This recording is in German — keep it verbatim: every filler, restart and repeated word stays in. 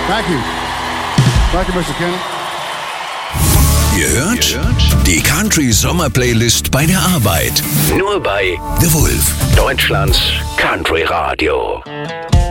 Thank you. Thank you, Mister Kenny. Ihr hört, Ihr hört die Country-Sommer-Playlist bei der Arbeit. Nur bei The Wolf, Deutschlands Country Radio.